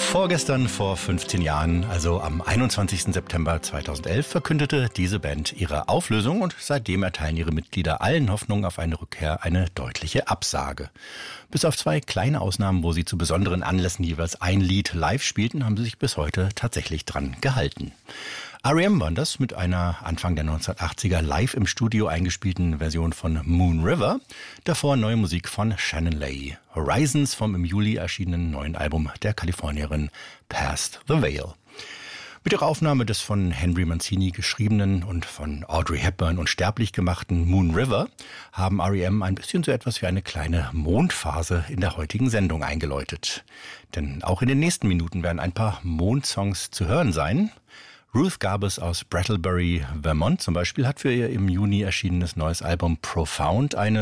Vorgestern, vor 15 Jahren, also am 21. September 2011, verkündete diese Band ihre Auflösung und seitdem erteilen ihre Mitglieder allen Hoffnungen auf eine Rückkehr eine deutliche Absage. Bis auf 2 kleine Ausnahmen, wo sie zu besonderen Anlässen jeweils ein Lied live spielten, haben sie sich bis heute tatsächlich dran gehalten. R.E.M. waren das mit einer Anfang der 1980er live im Studio eingespielten Version von Moon River. Davor neue Musik von Shannon Lay. Horizons vom im Juli erschienenen neuen Album der Kalifornierin Past the Veil. Mit ihrer Aufnahme des von Henry Mancini geschriebenen und von Audrey Hepburn unsterblich gemachten Moon River haben R.E.M. ein bisschen so etwas wie eine kleine Mondphase in der heutigen Sendung eingeläutet. Denn auch in den nächsten Minuten werden ein paar Mondsongs zu hören sein. Ruth Garbus aus Brattleboro, Vermont zum Beispiel, hat für ihr im Juni erschienenes neues Album Profound eine